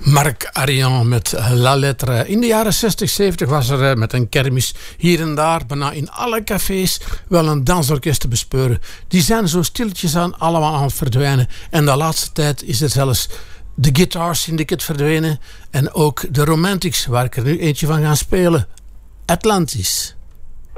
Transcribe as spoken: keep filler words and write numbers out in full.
Marc Arian met La Lettre. In de jaren zestig, zeventig was er met een kermis hier en daar, bijna in alle cafés, wel een dansorkest te bespeuren. Die zijn zo stilletjes aan allemaal aan het verdwijnen. En de laatste tijd is er zelfs de Guitar Syndicate verdwenen. En ook de Romantics, waar ik er nu eentje van ga spelen. Atlantis.